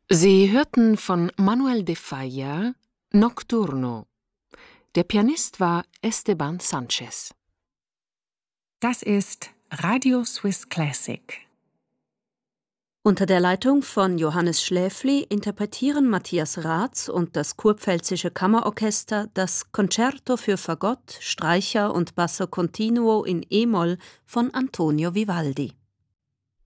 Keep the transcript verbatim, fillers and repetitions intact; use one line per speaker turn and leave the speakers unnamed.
Sie hörten von Manuel de Falla Nocturno. Der Pianist war Esteban Sanchez.
Das ist Radio Swiss Classic.
Unter der Leitung von Johannes Schläfli interpretieren Matthias Raths und das Kurpfälzische Kammerorchester das Concerto für Fagott, Streicher und Basso Continuo in e-Moll von Antonio Vivaldi.